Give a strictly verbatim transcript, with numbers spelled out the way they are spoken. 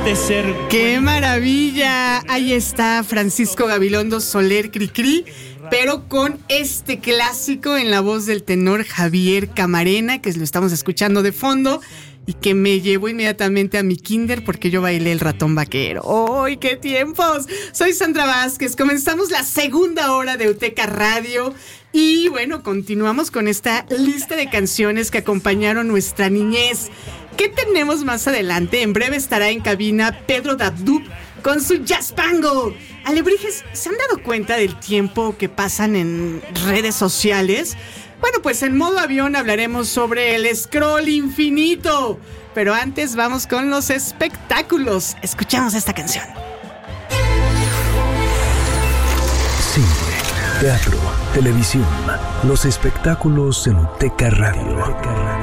de ser... ¡Qué maravilla! Ahí está Francisco Gabilondo Soler Cricri, pero con este clásico en la voz del tenor Javier Camarena, que lo estamos escuchando de fondo y que me llevó inmediatamente a mi kinder porque yo bailé el ratón vaquero. ¡Ay, qué tiempos! Soy Sandra Vázquez, comenzamos la segunda hora de Uteca Radio y bueno, continuamos con esta lista de canciones que acompañaron nuestra niñez. ¿Qué tenemos más adelante? En breve estará en cabina Pedro Dabdub con su Jazz Bangle. Alebrijes, ¿se han dado cuenta del tiempo que pasan en redes sociales? Bueno, pues en modo avión hablaremos sobre el scroll infinito. Pero antes vamos con los espectáculos. Escuchamos esta canción. Cine, teatro, televisión, los espectáculos en Uteca Radio.